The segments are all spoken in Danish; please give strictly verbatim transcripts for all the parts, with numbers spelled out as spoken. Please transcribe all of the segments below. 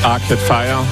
Arcade Fire.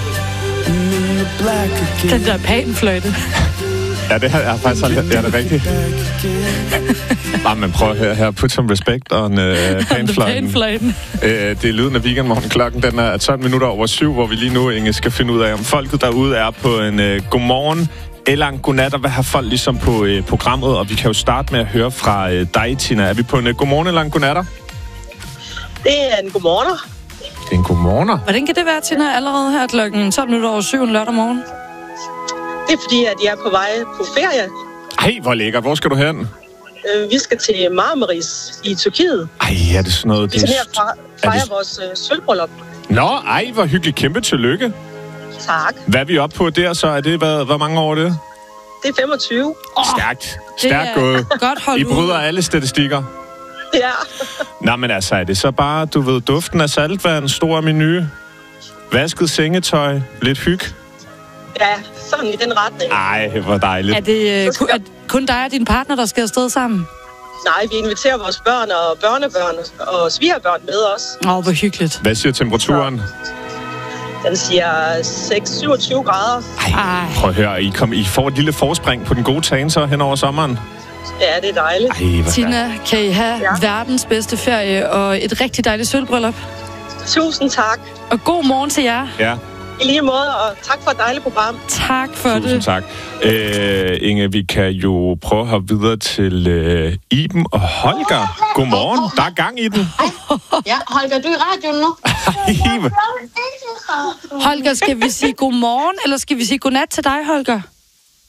Den der panfløjte. Ja, det her er faktisk aldrig, ja, det er rigtigt. Bare men prøv at høre her. Put some respect on uh, panfløjten. Uh, det er lyden af weekendmorgen. Klokken den er tolv minutter over syv, hvor vi lige nu, Inge, skal finde ud af, om folket derude er på en uh, godmorgen eller en godnat, og hvad har folk ligesom på uh, programmet? Og vi kan jo starte med at høre fra uh, dig, Tina. Er vi på en uh, godmorgen eller en godnatter? Det er en godmorgener. Det er en godmorgener. Hvordan kan det være, Tina, allerede her klokken tolv minutter over syv en lørdag morgen? Det er fordi, at jeg er på vej på ferie. Ej, hvor lækkert. Hvor skal du hen? Vi skal til Marmaris i Tyrkiet. Ej, er det sådan noget... Vi skal her fejre, fejre det... vores uh, sølvbryllup. Nå, ej, hvor hyggeligt. Kæmpe tillykke. Tak. Hvad er vi oppe på der, så er det... Hvad, hvor mange år er det? Det er femogtyve. Oh, Stærkt. Stærkt gået. Godt holdt I bryder ud. Alle statistikker. Ja. Nå, men altså, er det så bare, du ved, duften af saltvand, stor menu, vasket sengetøj, lidt hyg? Ja, sådan i den retning. Ej, hvor dejligt. Er det uh, kun, er kun dig og din partner, der skal afsted sammen? Nej, vi inviterer vores børn og børnebørn og svigerbørn med os. Åh, oh, hvor hyggeligt. Hvad siger temperaturen? Den siger seks til syvogtyve grader. Ej, prøv at høre, I, kom, I får et lille forspring på den gode tan så hen over sommeren. Ja, det er dejligt. Ej, Tina, kan I have ja. verdens bedste ferie og et rigtig dejligt sølvbryllup. Tusind tak. Og god morgen til jer. Ja. I lige måde, og tak for et dejligt program. Tak for Tusind det. Tusind tak. Øh, Inge, vi kan jo prøve at hoppe videre til øh, Iben og Holger. Godmorgen. Der er gang i den. Ja, Holger, du er i radioen nu. Holger, skal vi sige godmorgen, eller skal vi sige godnat til dig, Holger?